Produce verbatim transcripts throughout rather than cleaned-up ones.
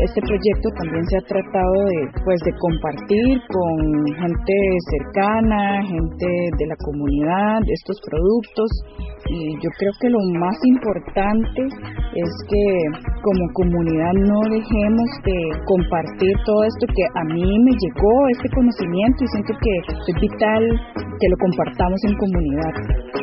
este proyecto también se ha tratado de, pues, de compartir con gente cercana, gente de la comunidad, estos productos, y yo creo que lo más importante es que como comunidad no dejemos de compartir todo esto que a mí me llegó, este conocimiento, y siento que es vital que lo compartamos en comunidad.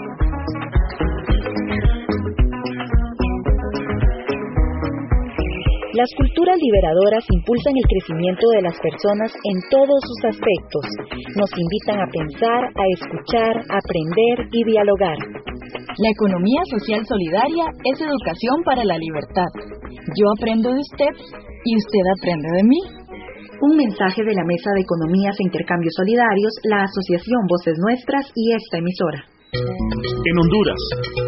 Las culturas liberadoras impulsan el crecimiento de las personas en todos sus aspectos. Nos invitan a pensar, a escuchar, a aprender y dialogar. La economía social solidaria es educación para la libertad. Yo aprendo de usted y usted aprende de mí. Un mensaje de la Mesa de Economías e Intercambios Solidarios, la Asociación Voces Nuestras y esta emisora. En Honduras,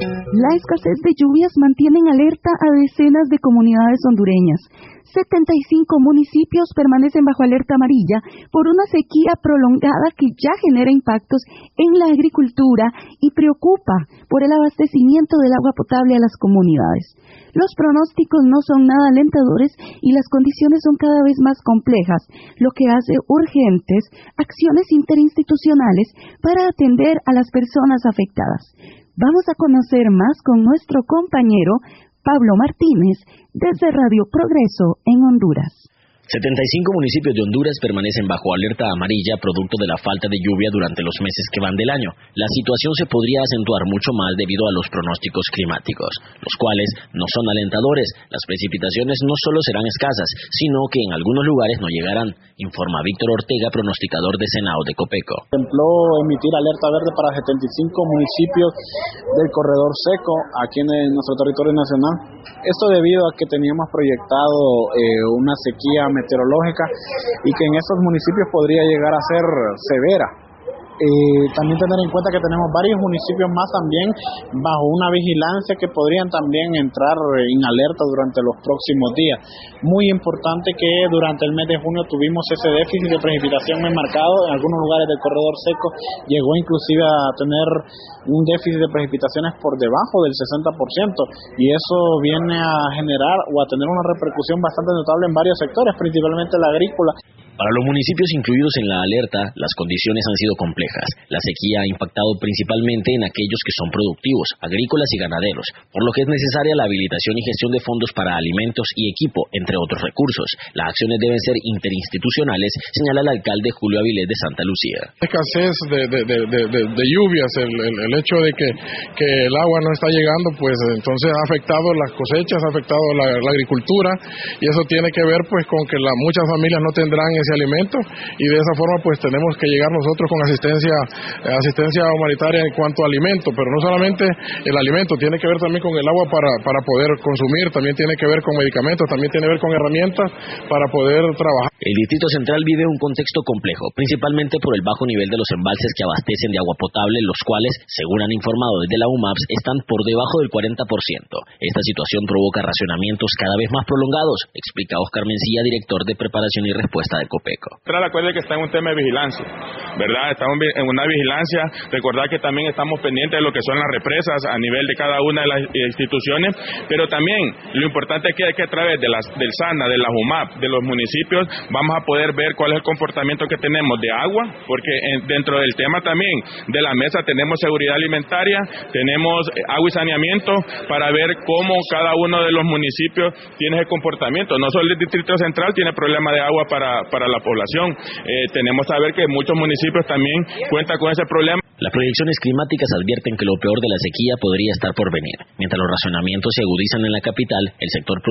la escasez de lluvias mantiene en alerta a decenas de comunidades hondureñas. setenta y cinco municipios permanecen bajo alerta amarilla por una sequía prolongada que ya genera impactos en la agricultura y preocupa por el abastecimiento del agua potable a las comunidades. Los pronósticos no son nada alentadores y las condiciones son cada vez más complejas, lo que hace urgentes acciones interinstitucionales para atender a las personas afectadas. Vamos a conocer más con nuestro compañero Pablo Martínez, desde Radio Progreso en Honduras. setenta y cinco municipios de Honduras permanecen bajo alerta amarilla producto de la falta de lluvia durante los meses que van del año. La situación se podría acentuar mucho más debido a los pronósticos climáticos, los cuales no son alentadores. Las precipitaciones no solo serán escasas, sino que en algunos lugares no llegarán, informa Víctor Ortega, pronosticador de Senado de Copeco. Contempló emitir alerta verde para setenta y cinco municipios del corredor seco aquí en nuestro territorio nacional. Esto debido a que teníamos proyectado eh, una sequía meteorológica y que en estos municipios podría llegar a ser severa. Eh, también tener en cuenta que tenemos varios municipios más también bajo una vigilancia que podrían también entrar en alerta durante los próximos días. Muy importante que durante el mes de junio tuvimos ese déficit de precipitación muy marcado. En algunos lugares del corredor seco llegó inclusive a tener un déficit de precipitaciones por debajo del sesenta por ciento, y eso viene a generar o a tener una repercusión bastante notable en varios sectores, principalmente la agrícola. Para los municipios incluidos en la alerta, las condiciones han sido complejas. La sequía ha impactado principalmente en aquellos que son productivos, agrícolas y ganaderos, por lo que es necesaria la habilitación y gestión de fondos para alimentos y equipo, entre otros recursos. Las acciones deben ser interinstitucionales, señala el alcalde Julio Avilés de Santa Lucía. Escasez de, de, de, de, de, de lluvias, el, el, el hecho de que, que el agua no está llegando, pues entonces ha afectado las cosechas, ha afectado la, la agricultura, y eso tiene que ver pues con que la, muchas familias no tendrán ese alimento, y de esa forma pues tenemos que llegar nosotros con asistencia asistencia humanitaria en cuanto a alimento, pero no solamente el alimento, tiene que ver también con el agua para, para poder consumir, también tiene que ver con medicamentos, también tiene que ver con herramientas para poder trabajar. El Distrito Central vive un contexto complejo, principalmente por el bajo nivel de los embalses que abastecen de agua potable, los cuales, según han informado desde la U M A P S, están por debajo del cuarenta por ciento. Esta situación provoca racionamientos cada vez más prolongados, explica Oscar Mencía, director de Preparación y Respuesta de Copeco. Recuerde que está en un tema de vigilancia, ¿verdad? Estamos en una vigilancia. Recordar que también estamos pendientes de lo que son las represas a nivel de cada una de las instituciones, pero también lo importante es que, es que a través de las, del SANA, de la U M A P, de los municipios, vamos a poder ver cuál es el comportamiento que tenemos de agua, porque en, dentro del tema también de la mesa tenemos seguridad alimentaria, tenemos agua y saneamiento, para ver cómo cada uno de los municipios tiene ese comportamiento. No solo el Distrito Central tiene problema de agua para, para la población. Eh, tenemos que saber que muchos municipios también cuentan con ese problema. Las proyecciones climáticas advierten que lo peor de la sequía podría estar por venir. Mientras los racionamientos se agudizan en la capital, el sector